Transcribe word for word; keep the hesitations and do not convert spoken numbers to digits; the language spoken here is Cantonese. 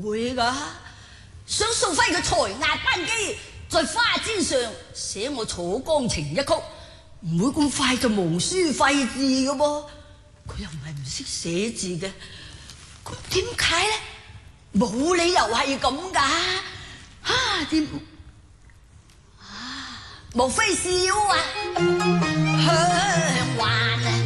唔會㗎，想掃揮個才藝班機，在花簪上寫我楚江情一曲，唔會咁快就忘書廢字嘅噃。佢又唔係唔識寫字嘅，咁點解咧？冇理由係咁㗎。啊點？啊莫非笑啊？向環啊！